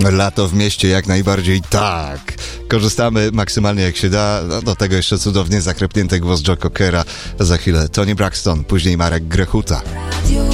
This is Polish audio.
Lato w mieście jak najbardziej tak. Korzystamy maksymalnie jak się da. No, do tego jeszcze cudownie zakrypnięty głos Joe Cockera. Za chwilę Toni Braxton, później Marek Grechuta.